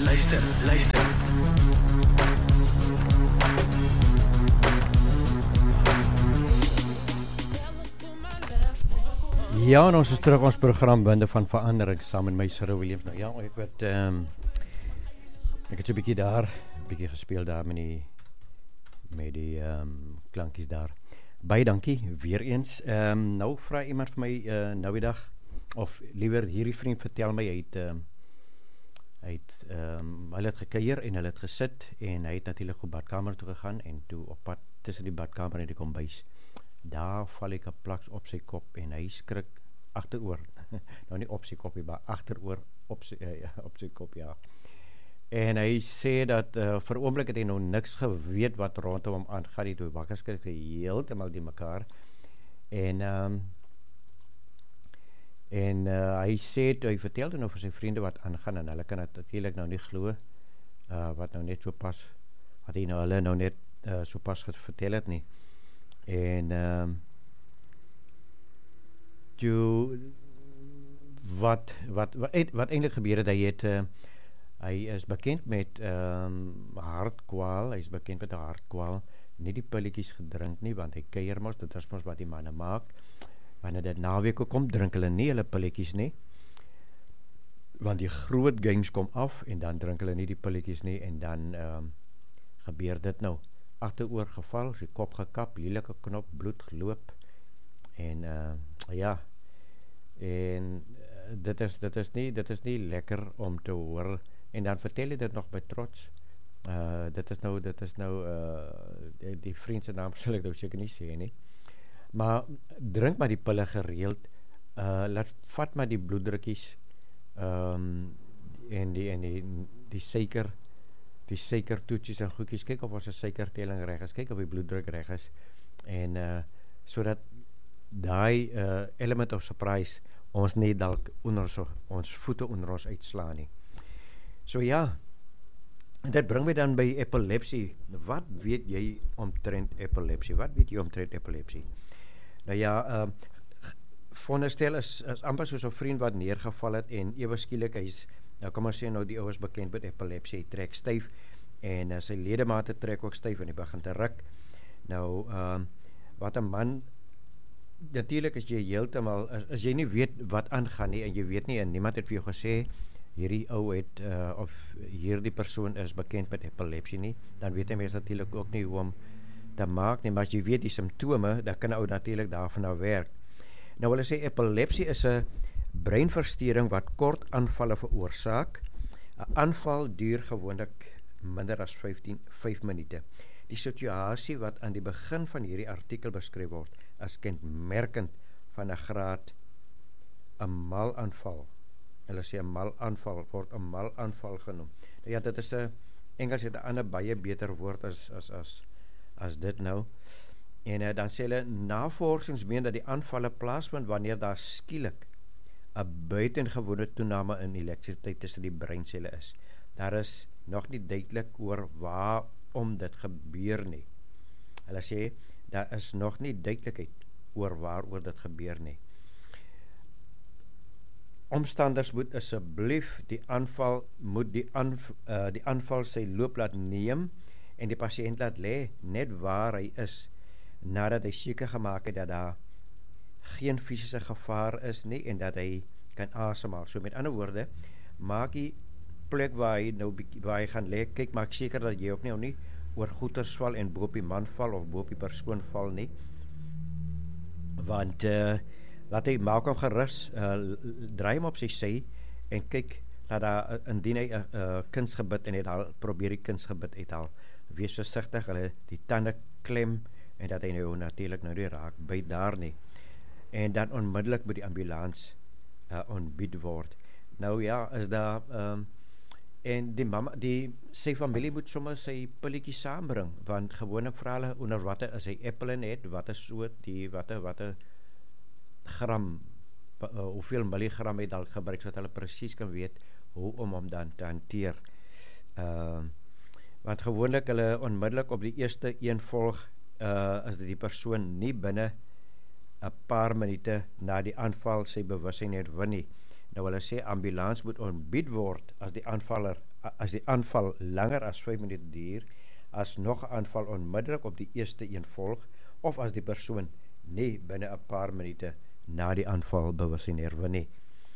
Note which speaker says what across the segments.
Speaker 1: Luister.
Speaker 2: Ja, en ons is terug ons program Winde van Verandering saam met my Cyril Williams. Nou ja, ek het so 'n bietjie gespeeld daar met die klankies daar. Baie dankie weer eens. Nou vra iemand vir my nou die dag, of liewer hierdie vriend vertel my hulle het gekuier en hulle het gesit en hy het natuurlik op badkamer toe gegaan en toe op pad tussen die badkamer en die kombuis. Daar val ek 'n plaks op sy kop en hy skrik agteroor. Nou nie op sy kop nie, maar agteroor op sy kop, ja. En hy sê dat vir 'n oomblik het hy nou niks geweet wat rondom hom aangaan nie. Toe wakker skrik hy heeltemal die mekaar. En hy sê, hy vertel nou vir sy vriende wat aangaan en hulle kan dit natuurlik nou nie glo wat nou net so pas, wat hy nou hulle nou net so pas vertel het nie. En wat eintlik gebeur het, hy is bekend met hartkwaal, hy is bekend met 'n hartkwaal, nie die pilletjies gedrink nie, want hy kuier mos, dit is mos wat die manne maak. Wanneer dit naweke kom, drink hulle nie hulle pilletjies nie, want die groot games kom af, en dan drink hulle nie die pilletjies nie, en dan gebeur dit nou. Agteroor geval, sy kop gekap, lelike knop, bloed geloop, en ja, en dit is nie lekker om te hoor, en dan vertel hy dit nog met trots. Dit is nou die vriend se naam sal ek nou seker nie sê nie, maar drink maar die pille gereeld, vat maar die bloeddrukkies, en die suikertoetsies en goedjies, kyk of ons suikertelling reg is, kyk of die bloeddruk reg is, en sodat daai element of surprise ons nie dalk ons voete onder ons uitslaan nie. So ja, dit bring my dan by epilepsie. Wat weet jy omtrent epilepsie? Nou ja, veronderstel is amper soos 'n vriend wat neergeval het en ewe skielik hy's, nou kom ons sê nou die ouers bekend met epilepsie, hy trek styf en sy ledemate trek ook styf en hy begin te ruk. Nou, wat 'n man, natuurlik is jy heeltemal, as jy nie weet wat aangaan nie en jy weet nie en niemand het vir jou gesê hierdie ou het of hierdie persoon is bekend met epilepsie nie, dan weet hy mens natuurlik ook nie hoe om te maak nie, maar as jy weet die simptome, dan kan 'n ou natuurlik daarvan nou werk. Nou hulle sê epilepsie is 'n breinversteuring wat kort aanvalle veroorsaak. 'n Aanval duur gewoonlik minder as 5 minute. Die situasie wat aan die begin van hierdie artikel beskryf word, is kenmerkend van 'n graad 'n malaanval. Hulle sê 'n malaanval word 'n malaanval genoem. Nou ja, dit is 'n Engels het 'n ander baie beter woord as dit nou. En dan sê hulle, navorsings meen dat die aanvalle plaasvind wanneer daar skielik 'n buitengewone toename in elektrisiteit tussen die breinselle is. Daar is nog nie duidelik oor waarom dit gebeur nie. Hulle sê, daar is nog nie duidelikheid oor waaroor dit gebeur nie. Omstanders moet asseblief die aanval sy loop laat neem en die pasiënt laat lê net waar hy is, nadat hy seker gemaak het dat daar geen fisiese gevaar is nie en dat hy kan asemhaal. So met ander woorde, maak die plek waar hy gaan lê, kyk, maak seker dat jy ook nie oor goeters val en bo op die man val of bo op die persoon val nie. Want laat hy maak hom gerus, draai hom op sy sy en kyk, laat daar, indien hy 'n kunsgebit en het probeer die kunsgebit uithaal. Wees versigtig, hulle die tande klem en dat hy nou natuurlik nou nie raak byt daar nie. En dan onmiddellik moet die ambulans ontbied word. Nou ja, is daar en sy familie moet sommer sy pilletjie saambring, want gewoonlik vra hulle onder watter is hy apple net, watter soort, watter gram, hoeveel milligram hy dalk gebruik, sodat hulle presies kan weet hoe om hom dan te hanteer. Want gewoonlik hulle onmiddellik op die eerste een volg, is dit die persoon nie binne 'n paar minute na die aanval sy bewussyn herwin nie. Nou hulle sê ambulans moet ontbied word as die aanval langer as 5 minute duur, as nog 'n aanval onmiddellik op die eerste een volg, of as die persoon nie binne 'n paar minute na die aanval bewussyn herwin nie.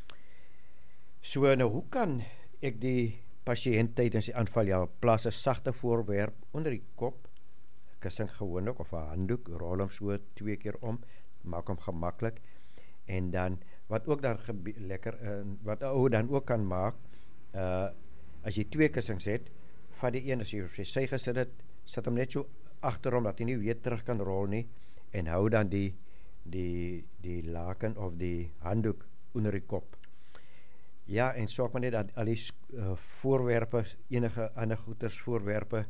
Speaker 2: So nou, hoe kan ek die pasiënt tydens die aanval help? Plaas 'n sagte voorwerp onder die kop, kussing gewoonlik, of 'n handdoek, rol hom so 2 keer om, maak hom gemaklik. En dan, wat ook dan wat ou dan ook kan maak, as jy 2 kussings het, vat die een, as jy op sy gesit het, sit hom net so agter hom, dat hy nie weer terug kan rol nie, en hou dan die laken of die handdoek onder die kop. Ja, en sorg maar net dat al die voorwerpe, enige ander goeders, voorwerpe,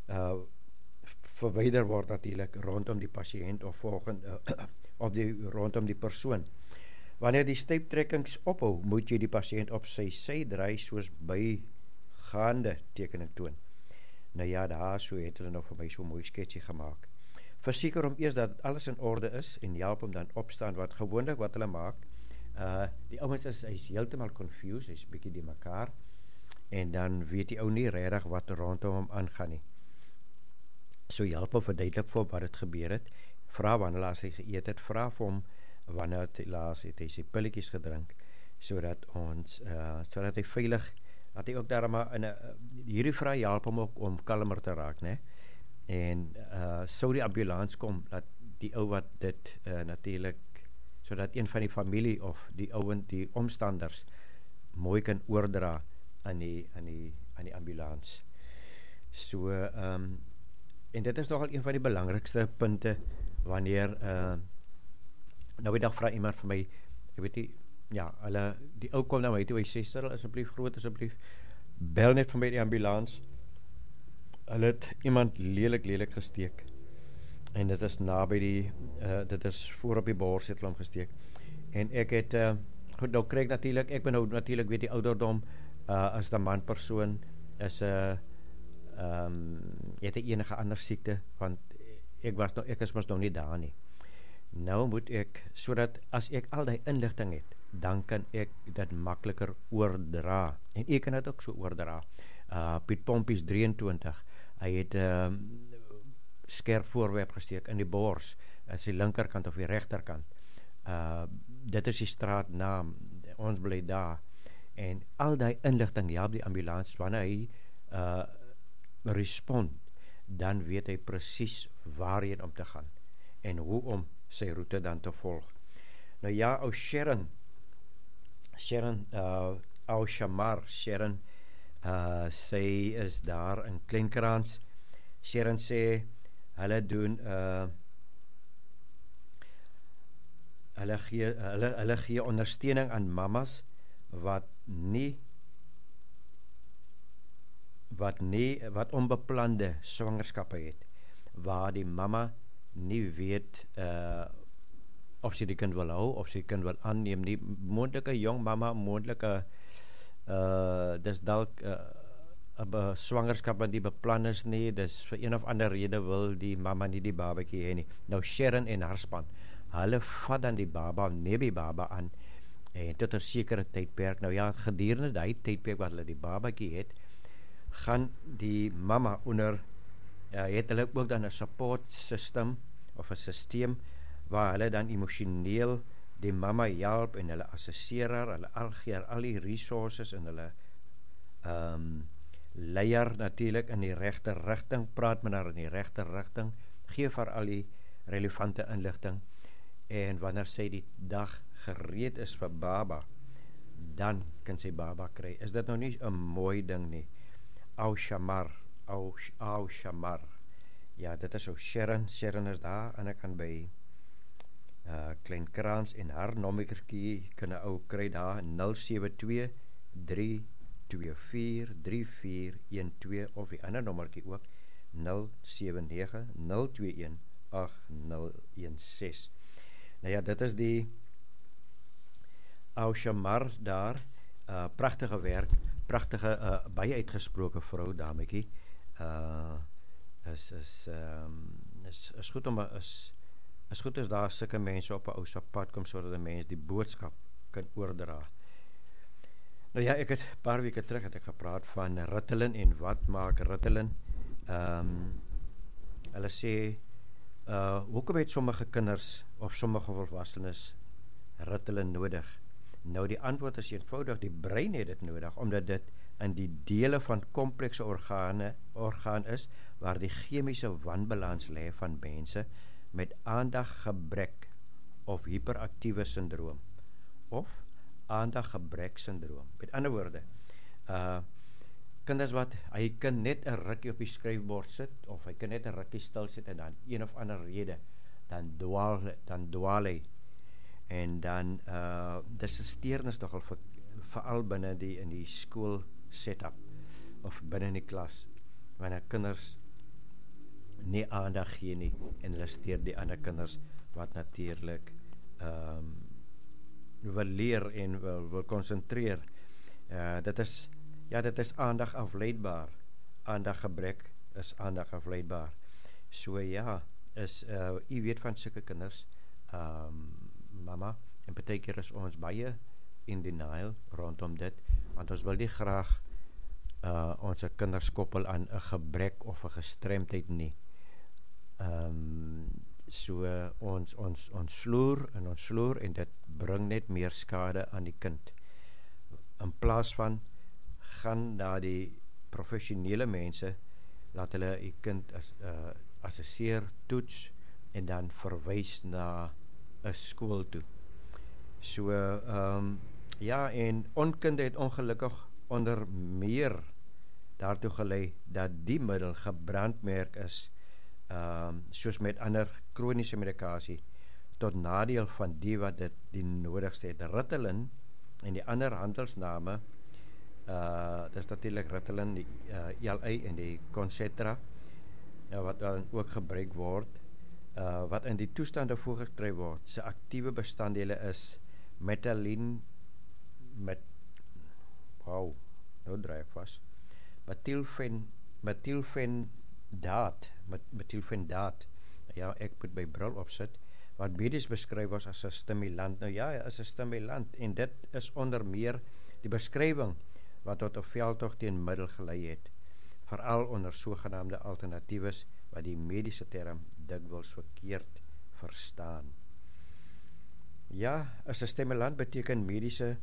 Speaker 2: verwyder word natuurlik rondom die pasiënt of rondom die persoon. Wanneer die styptrekkings ophou, moet jy die pasiënt op sy sy draai, soos bygaande tekening toon. Nou ja, daar so het hulle nou vir my so mooi sketsie gemaak. Verseker hom eers dat alles in orde is en help hom dan opstaan, wat gewoonlik wat hulle maak, die ouens hy's heeltemal confused, hy's bietjie die mekaar, en dan weet die ou nie regtig wat rondom hom aangaan nie. So help hom verduidelik vir wat het gebeur het, vra wanneer laas hy geëet het, vra vir hom wanneer laas het hy sy pilletjies gedrink, sodat hy veilig, dat hy ook daarmee hierdie vraag help hom ook om kalmer te raak, né? En sou die ambulans kom, dat die ou wat dit natuurlik, sodat een van die familie of die omstanders mooi kan oordra aan die ambulans. So, en dit is nogal een van die belangrikste punte, wanneer, nou die dag vraag iemand vir my, ek weet nie, ja, die ou kom na my toe, hy sê, Cyril, asseblief, groot asseblief, bel net vir my die ambulans, hulle het iemand lelik gesteek, en dit is naby dit is voor op die bors het hulle hom gesteek, en ek het, goed, nou krijg natuurlijk, ek ben nou natuurlijk, weet die ouderdom, as die manpersoon, het enige ander siekte, want ek is mos nou nie daar nie. Nou moet ek, sodat as ek al die inligting het, dan kan ek dit makliker oordra, en ek kan dit ook so oordra. Piet Pompies 23, hy het skerp voorwerp gesteek in die bors, as die linkerkant of die rechterkant. Dit is die straatnaam, ons bly daar, en al die inligting help die ambulans, wanneer hy respond, dan weet hy presies waarheen om te gaan, en hoe om sy route dan te volg. Nou ja, ou Sharon, ou Shamar, Sharon, sy is daar in Kleinkrans. Sharon sê, hulle doen, hulle gee ondersteuning aan mamas, wat onbeplande swangerskappe het, waar die mama nie weet of sy die kind wil hou, of sy die kind wil aanneem nie, moontlike jong mama, moontlike dis dalk 'n swangerskap wat nie beplan is nie, dis vir een of ander rede wil die mama nie die babatjie hê nie. Nou Sharon en haar span, hulle vat dan die baba, neem die baba aan, en tot 'n sekere tydperk, nou ja, gedurende die tydperk wat hulle die babatjie het, gaan die mama onder, het hulle ook dan 'n support system, of 'n systeem, waar hulle dan emosioneel die mama help, en hulle assesseer haar, hulle gee al die resources, en hulle leier natuurlik in die regte rigting, praat met haar in die regte rigting, geef haar al die relevante inligting, en wanneer sy die dag gereed is vir baba, dan kan sy baba kry. Is dit nou nie 'n mooi ding nie? Ou Shamar, ja, dit is ou Sharon is daar, en ek kan by Kleinkrans, en haar nommertjie kan 'n ou kry daar, 072-324-3412, of die ander nommertjie ook, 079-021-8016. Nou ja, dit is die ou Shamar daar, pragtige werk, pragtige, baie uitgesproke vrou, dametjie, is goed om, is goed as daar sulke mense op 'n ou se pad kom, sodat die mens die boodskap kan oordra. Nou ja, ek het 'n paar weke terug het ek gepraat van Ritalin en wat maak Ritalin. Hulle sê hoekom het sommige kinders of sommige volwassenes Ritalin nodig? Nou die antwoord is eenvoudig, die brein het dit nodig omdat dit in die dele van komplekse orgaan is waar die chemiese wanbalans lê van mense met aandaggebrek of hiperaktiewe sindroom of aandaggebrek sindroom. Met ander woorde, kinders wat hy kan net 'n rukkie op die skryfbord sit of hy kan net 'n rukkie stil sit en dan een of ander rede dan dwaal hy en dan dis 'n steurnis nogal veral binne in die skool setup of binne in die klas wanneer kinders nie aandag gee nie en hulle steur die ander kinders wat natuurlik wil leer en wil konsentreer. Dit is aandag afleidbaar. Aandaggebrek is aandag afleidbaar. So ja, u weet van sulke kinders, mamma, en partykeer is ons baie in denial rondom dit, want ons wil nie graag ons kinders koppel aan 'n gebrek of 'n gestremdheid nie. So ons sloer en dit bring net meer skade aan die kind. In plaas van gaan na die professionele mense, laat hulle die kind assesseer, toets en dan verwys na 'n skool toe. So ja, en onkunde het ongelukkig onder meer daartoe gelei dat die middel gebrandmerk is, soos met ander kroniese medikasie, tot nadeel van die wat dit die nodigste het. Ritalin en die ander handelsname, dis natuurlik Ritalin, die ELA en die Concentra, wat dan ook gebruik word, wat in die toestande voorgeskryf word, se aktiewe bestanddele is metallin, nou draai ek vas, methylphendaat, ja, ek moet my bril opsit, wat medies beskryf was as 'n stimulant. Nou ja, is 'n stimulant en dit is onder meer die beskrywing wat tot 'n veldtog teen middel gelei het, veral onder sogenaamde alternatiewes wat die mediese term dikwels verkeerd verstaan. Ja, as 'n stimulant beteken mediese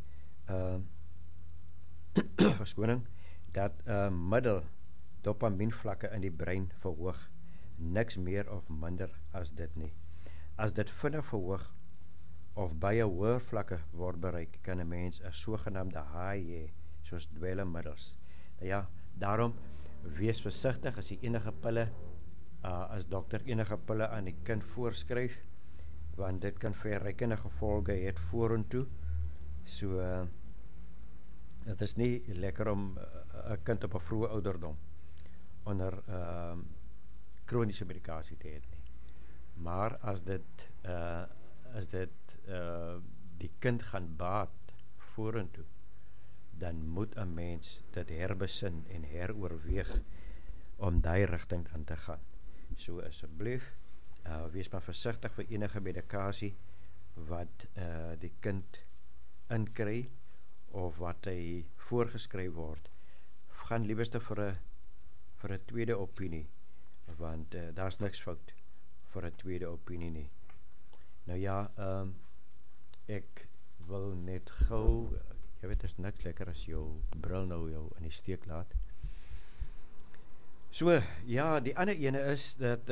Speaker 2: verskoning dat 'n middel dopamienvlakke in die brein verhoog, niks meer of minder as dit nie. As dit vinnig verhoog of baie hoër vlakke word bereik, kan 'n mens 'n sogenaamde high hê, soos dwelmmiddels. Nou ja, daarom wees versigtig as jy enige pille, as dokter enige pille aan die kind voorskryf, want dit kan verrykende gevolge hê vorentoe. So dit is nie lekker om 'n kind op 'n vroeë ouderdom onder kroniese medikasie te hê nie. Maar as dit die kind gaan baat vorentoe, dan moet 'n mens dit herbesin en heroorweeg om daai rigting aan te gaan. So asseblief, wees maar versigtig vir enige medikasie wat die kind inkry of wat hy voorgeskryf word. Gaan liewerste vir 'n tweede opinie, want daar's niks fout vir 'n tweede opinie nie. Nou ja, ek wil net gou, jy weet, is niks lekker as jou bril nou jou in die steek laat. So, ja, die ander ene is dat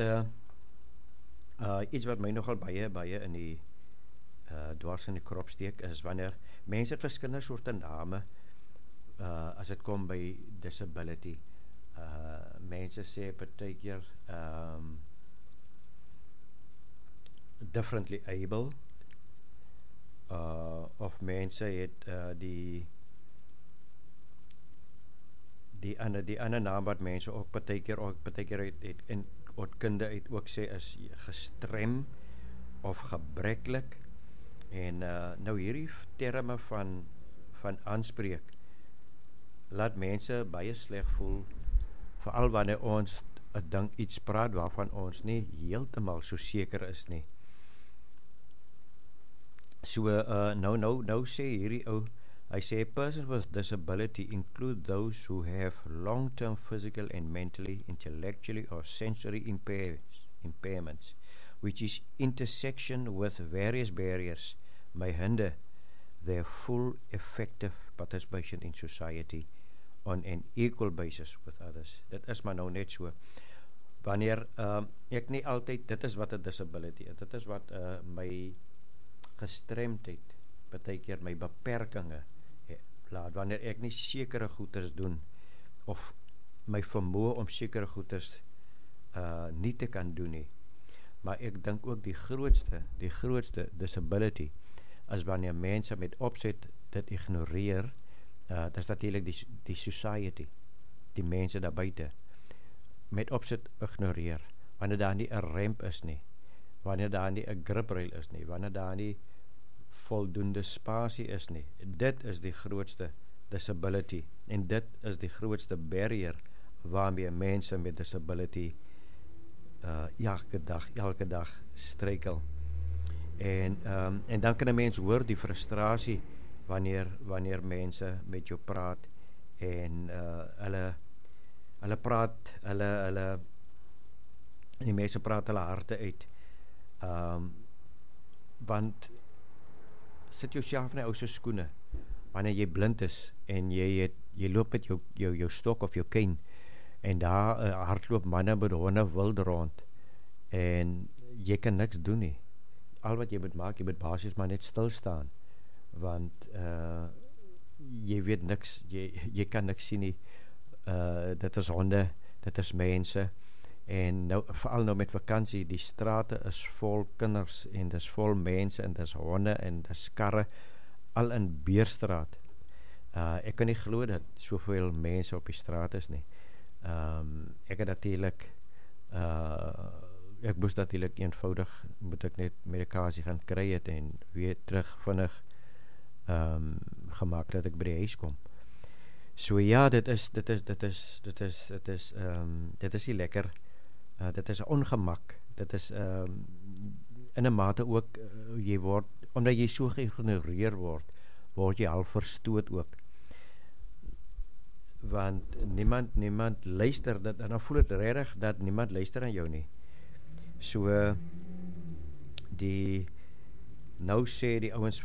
Speaker 2: iets wat my nogal baie in die dwars in die krop steek, is wanneer mense het verskillende soorte name as dit kom by disability. Mense sê partykeer differently able, of mense het die ander naam wat mense ook partykeer het en kunde het ook sê is gestrem of gebreklik. En nou hierdie terme van aanspreek laat mense baie sleg voel, veral wanneer ons 'n ding iets praat waarvan ons nie heeltemal so seker is nie. So nou sê hierdie ou, Hy sê persons with disability include those who have long-term physical and mentally, intellectually or sensory impairments, which is intersection with various barriers may hinder their full effective participation in society on an equal basis with others. Dit is maar nou net so. Wanneer ek nie altyd, dit is wat 'n disability is, dit is wat my gestremdheid, partykeer my beperkinge laat, wanneer ek nie sekere goeders doen, of my vermoë om sekere goeders nie te kan doen nie. Maar ek dink ook die grootste disability is wanneer mense met opset dit ignoreer. Dit is natuurlik die society, die mense daar buite, met opset ignoreer, wanneer daar nie 'n ramp is nie, wanneer daar nie 'n griprail is nie, wanneer daar nie voldoende spasie is nie. Dit is die grootste disability, en dit is die grootste barrier waarmee mense met disability elke dag struikel. En dan kan 'n mens hoor die frustrasie wanneer mense met jou praat, en hulle praat, en die mense praat hulle harte uit, want sit jouself in die ou se skoene, wanneer jy blind is, en jy loop met jou stok of jou cane, en daar hardloop manne met honde wild rond, en jy kan niks doen nie. Al wat jy moet maak, jy moet basies maar net stil staan, want jy weet niks, jy kan niks sien nie. Dit is honde, dit is mense, en nou, veral nou met vakansie, die strate is vol kinders, en dis vol mense, en dis honde, en dis karre, al in Beerstraat. Ek kan nie glo dat soveel mense op die straat is nie. Ek het natuurlijk ek moes natuurlijk eenvoudig, moet ek net medikasie gaan kry het, en weer terug vinnig gemaak dat ek by die huis kom. So ja, dit is nie lekker. Dit is 'n ongemak. Dit is in 'n mate ook, jy word, omdat jy so geïgnoreer word jy al verstoot ook. Want niemand luister, en dan voel het regtig dat niemand luister aan jou nie. So nou sê die ouens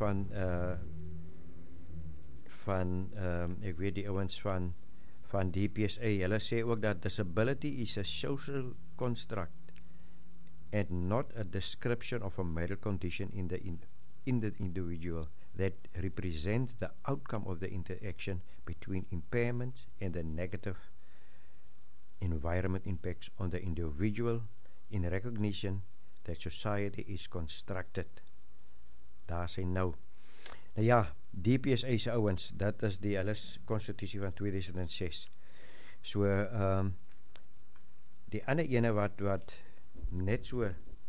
Speaker 2: ek weet die ouens van DPSA, hulle sê ook dat disability is a social construct and not a description of a medical condition in the individual that represents the outcome of the interaction between impairment and the negative environment impacts on the individual in recognition that society is constructed. Daar sê nou ja, DPSA se ouens, dit is die hulle konstitusie van 2006. So die ander ene wat net so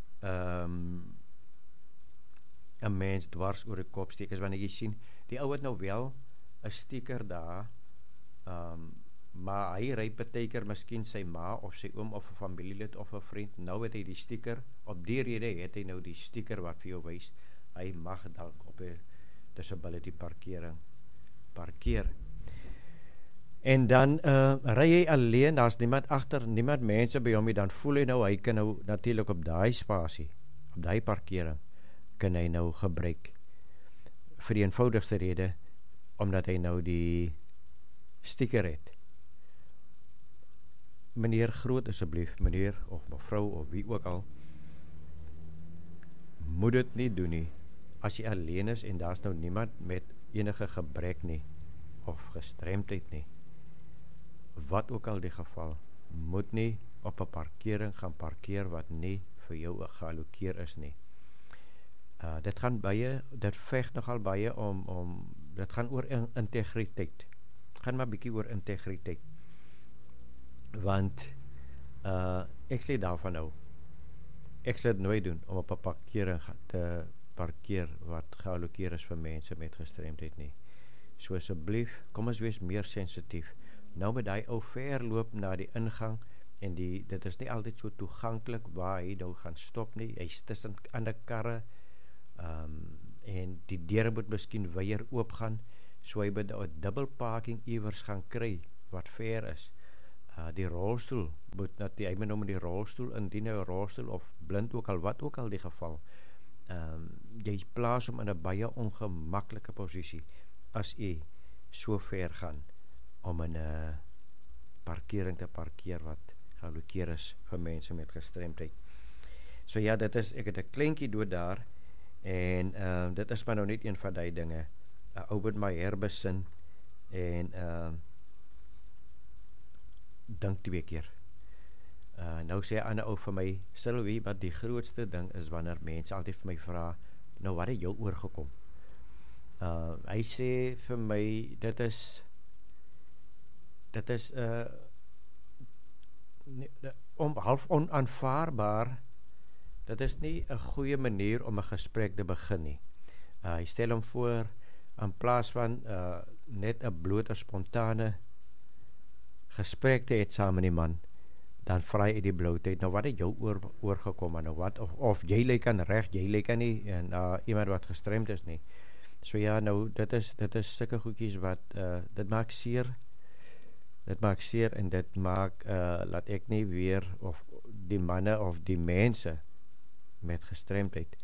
Speaker 2: 'n mens dwars oor die kop steek is wanneer jy sien, die ou het nou wel 'n sticker daar, maar hy ry partykeer miskien sy ma of sy oom of 'n familielid of 'n vriend, nou het hy die sticker, op die rede het hy nou die sticker wat vir jou wys, hy mag dalk op 'n disability parkeer. En dan ry hy alleen, daar's niemand agter, niemand mense by hom nie, dan voel hy nou, hy kan nou natuurlik op daai spasie, op daai parkering, kan hy nou gebruik, vir die eenvoudigste rede, omdat hy nou die sticker het. Meneer Groot, asseblief, meneer of mevrou of wie ook al, moet dit nie doen nie. As jy alleen is en daar's nou niemand met enige gebrek nie, of gestremdheid nie, wat ook al die geval, moet nie op 'n parkering gaan parkeer wat nie vir jou geallokeer is nie. Dit gaan dit veg nogal baie dit gaan oor integriteit. Gaan maar bietjie oor integriteit. Want ek sê daarvan nou, ek sal dit nooit doen om op 'n parkering te parkeer wat geallokeer is vir mense met gestremdheid nie. So asseblief, kom ons wees meer sensitief. Nou met die ou ver loop na die ingang, en dit is nie altyd so toeganklik waar hy nou gaan stop nie, hy's tussen ander karre, en die deure moet miskien weier oopgaan, So hy moet 'n dubbelparking iewers gaan kry wat ver is. Die rolstoel moet hy moet nou met die rolstoel indien hy 'n rolstoel of blind ook al wat ook al die geval. Jy plaas hom in 'n baie ongemaklike posisie as jy so ver gaan om in 'n parkering te parkeer wat geallokeer is vir mense met gestremdheid. So ja, ek het 'n kleintjie dood daar en dit is maar nou net een van die dinge. Ou moet my herbesin en dink 2 keer. Nou sê 'n ander ou vir my, Sylvie, wat die grootste ding is wanneer mense altyd vir my vra, nou wat het jou oorgekom? Hy sê vir my, dit is half onaanvaarbaar. Dit is nie 'n goeie manier om 'n gesprek te begin nie. Hy stel hom voor in plaas van net 'n blote spontane gesprek te hê saam met die man, dan vra hy die blootheid, nou wat het jou oorgekom, nou wat, of jy lyk aan reg, jy lyk aan nie, en iemand wat gestremd is nie. So ja, nou, dit is sulke goedjies wat, dit maak seer en dit maak, laat ek nie weer, of die manne of die mense met gestremdheid,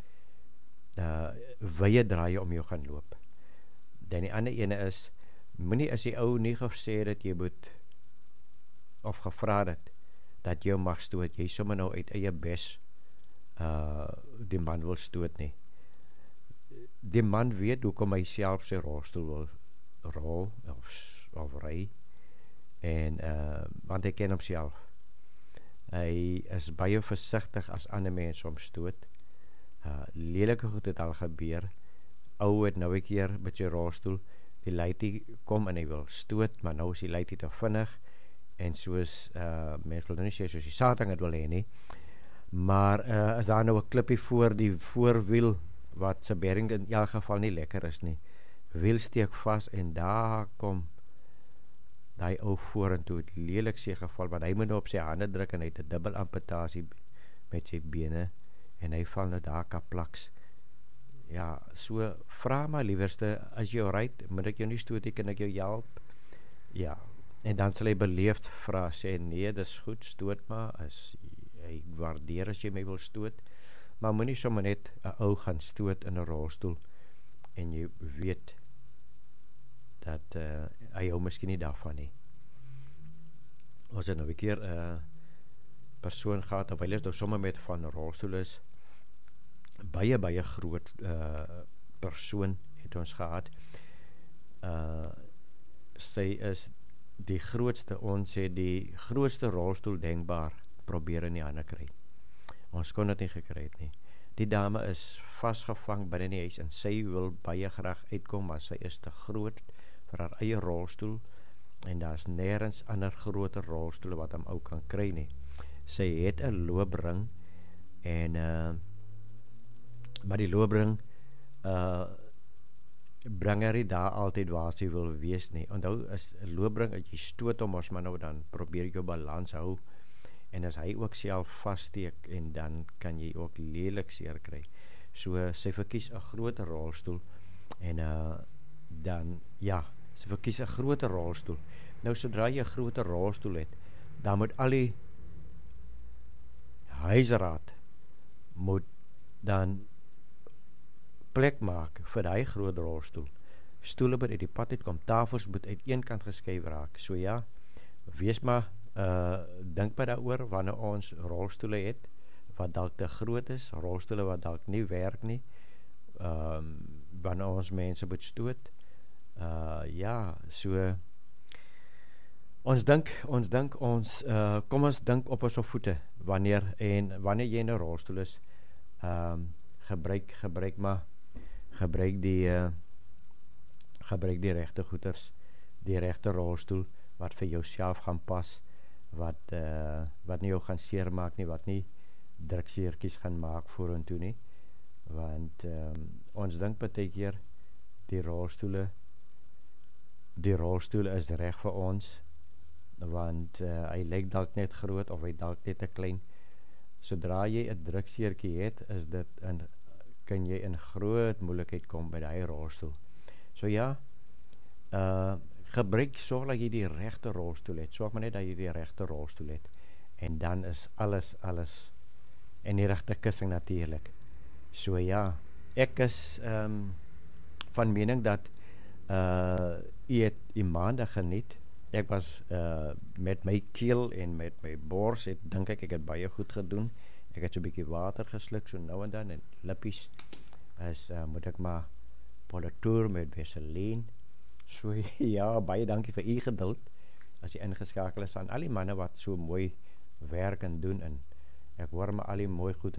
Speaker 2: wye draaie om jou gaan loop. Dan die ander ene is, moenie as die ou nie gesê dat jy moet, of gevra het, dat jy mag stoot, jy sommer nou uit eie bes die man wil stoot nie. Die man weet hoekom hy self sy rolstoel wil rol of ry, en want hy ken homself. Hy is baie versigtig as ander mense om stoot. Lelike goed het al gebeur. Ou het nou 'n keer met sy rolstoel, die luitie kom en hy wil stoot, maar nou is die luitie te vinnig, en soos, mens wil nou nie sê soos die Satan het wil hê nie, maar is daar nou 'n klippie voor die voorwiel, wat sy bearing in elk geval nie lekker is nie, wiel steek vas, en daar kom die ou vorentoe, het lelik sy geval, want hy moet nou op sy hande druk, en hy het 'n dubbel amputasie met sy bene, en hy val nou daar kaplaks. Ja, so, vra maar liewerste, as jy right, moet ek jou nie stoot, kan ek jou help? Ja, en dan sal hy beleefd vra, sê, nee, dis goed, stoot maar, as hy waardeer as jy my wil stoot, maar moet nie sommer net 'n ou gaan stoot in 'n rolstoel, en jy weet, dat hy hou miskien nie daarvan nie. Ons het nou 'n keer persoon gehad, terwyl hy nou sommer met van 'n rolstoel is, baie groot persoon het ons gehad. Sy is die grootste, ons het die grootste rolstoel denkbaar probeer in die hande kry. Ons kon dit nie gekry het nie. Die dame is vasgevang binne die huis en sy wil baie graag uitkom, maar sy is te groot vir haar eie rolstoel en daar is nêrens ander groter rolstoele wat hom ook kan kry nie. Sy het 'n loopring en maar die loopring bring haar nie daar altyd waar sy wil wees nie. Onthou, is 'n loopring, as jy stoot hom ons maar nou, dan probeer jy jou balans hou, en as hy ook self vassteek, en dan kan jy ook lelik seer kry. So, sy verkies 'n groter rolstoel, en dan, ja, sy verkies 'n groter rolstoel. Nou, sodra jy 'n groter rolstoel het, dan moet al die huisraad moet dan plek maak vir die groot rolstoel. Stoele moet uit die pad uitkom, tafels moet uit een kant geskuif raak. So ja, wees maar, dink maar daaroor wanneer ons rolstoele het, wat dalk te groot is, rolstoele wat dalk nie werk nie, wanneer ons mense moet stoot. Ja, so, kom ons dink op ons voete, wanneer jy in 'n rolstoel is, gebruik die regte goeders, die regte rolstoel, wat vir jouself gaan pas, wat nie jou gaan seermaak nie, wat nie drukseertjies gaan maak vorentoe nie, want ons dink baie keer die rolstoel is reg vir ons, want hy lyk dalk net groot of hy dalk net te klein. Sodra jy 'n drukseertjie het, kan jy in groot moeilikheid kom by die rolstoel. So ja, gebruik, sorg dat jy die regte rolstoel het. Sorg maar net dat jy die regte rolstoel het. En dan is alles, en die regte kussing natuurlik. So ja, ek is van mening dat jy het die maandag geniet. Ek was met my keel en met my bors, dink ek het baie goed gedoen. Ek het so 'n bietjie water gesluk, so nou en dan, en lippies moet ek maar politoer met Vaseline. So ja, baie dankie vir u geduld, as jy ingeskakel is aan al die manne wat so mooi werk en doen, en ek hoor maar al die mooi goed